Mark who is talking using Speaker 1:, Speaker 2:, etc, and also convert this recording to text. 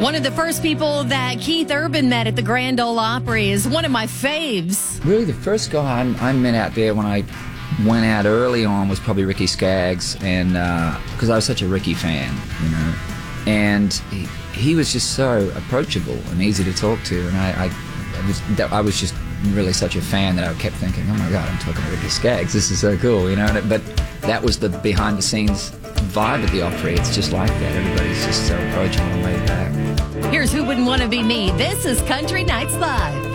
Speaker 1: One of the first people that Keith Urban met at the Grand Ole Opry is one of my faves.
Speaker 2: Really, the first guy I met out there when I went out early on was probably Ricky Skaggs, and because I was such a Ricky fan, you know, and he was just so approachable and easy to talk to, and I was just really such a fan that I kept thinking, oh my God, I'm talking to Ricky Skaggs, this is so cool, you know. But that was the behind the scenes vibe at the Opry. It's just like that. Everybody's just so approachable and laid back.
Speaker 1: Here's Who Wouldn't Want to Be Me. This is Country Nights Live.